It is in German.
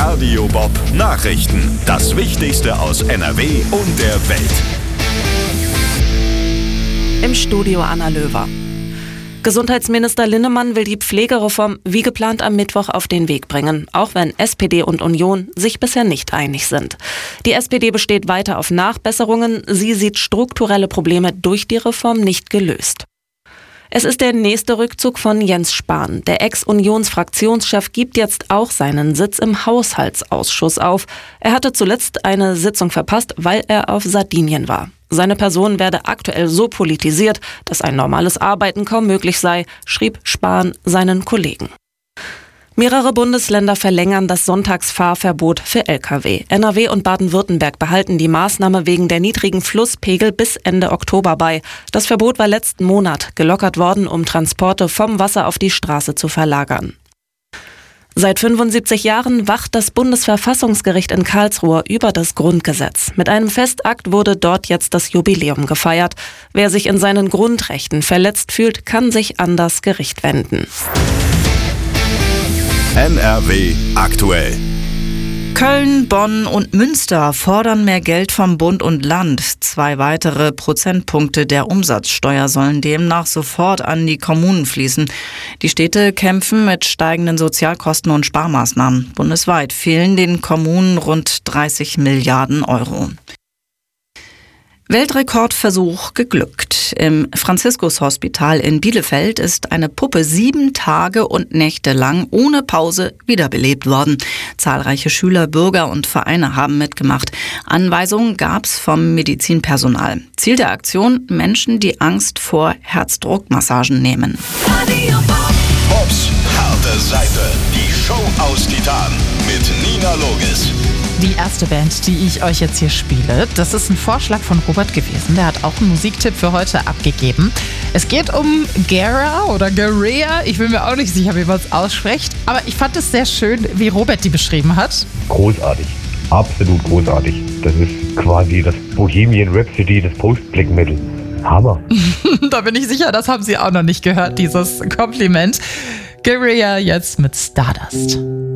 Radio Bob Nachrichten. Das Wichtigste aus NRW und der Welt. Im Studio Anna Löwer. Gesundheitsminister Linnemann will die Pflegereform wie geplant am Mittwoch auf den Weg bringen, auch wenn SPD und Union sich bisher nicht einig sind. Die SPD besteht weiter auf Nachbesserungen. Sie sieht strukturelle Probleme durch die Reform nicht gelöst. Es ist der nächste Rückzug von Jens Spahn. Der Ex-Unions-Fraktionschef gibt jetzt auch seinen Sitz im Haushaltsausschuss auf. Er hatte zuletzt eine Sitzung verpasst, weil er auf Sardinien war. Seine Person werde aktuell so politisiert, dass ein normales Arbeiten kaum möglich sei, schrieb Spahn seinen Kollegen. Mehrere Bundesländer verlängern das Sonntagsfahrverbot für Lkw. NRW und Baden-Württemberg behalten die Maßnahme wegen der niedrigen Flusspegel bis Ende Oktober bei. Das Verbot war letzten Monat gelockert worden, um Transporte vom Wasser auf die Straße zu verlagern. Seit 75 Jahren wacht das Bundesverfassungsgericht in Karlsruhe über das Grundgesetz. Mit einem Festakt wurde dort jetzt das Jubiläum gefeiert. Wer sich in seinen Grundrechten verletzt fühlt, kann sich an das Gericht wenden. NRW aktuell. Köln, Bonn und Münster fordern mehr Geld vom Bund und Land. 2 weitere Prozentpunkte der Umsatzsteuer sollen demnach sofort an die Kommunen fließen. Die Städte kämpfen mit steigenden Sozialkosten und Sparmaßnahmen. Bundesweit fehlen den Kommunen rund 30 Milliarden Euro. Weltrekordversuch geglückt. Im Franziskus-Hospital in Bielefeld ist eine Puppe 7 Tage und Nächte lang ohne Pause wiederbelebt worden. Zahlreiche Schüler, Bürger und Vereine haben mitgemacht. Anweisungen gab's vom Medizinpersonal. Ziel der Aktion: Menschen, die Angst vor Herzdruckmassagen nehmen. Bobs harte Seite. Die Show aus Titan mit Nina Logis. Die erste Band, die ich euch jetzt hier spiele, das ist ein Vorschlag von Robert gewesen. Der hat auch einen Musiktipp für heute abgegeben. Es geht um Gera oder Gerea. Ich bin mir auch nicht sicher, wie man es ausspricht. Aber ich fand es sehr schön, wie Robert die beschrieben hat. Großartig. Absolut großartig. Das ist quasi das Bohemian Rhapsody des Post-Black Metal. Hammer. Da bin ich sicher, das haben Sie auch noch nicht gehört, dieses Kompliment. Gerea jetzt mit Stardust.